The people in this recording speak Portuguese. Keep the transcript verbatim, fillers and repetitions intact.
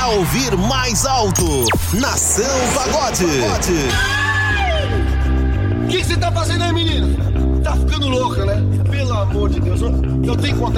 ouvir mais alto. Nação Pagode. O que você tá fazendo aí, menina? Tá ficando louca, né? Pelo amor de Deus, eu tenho que contar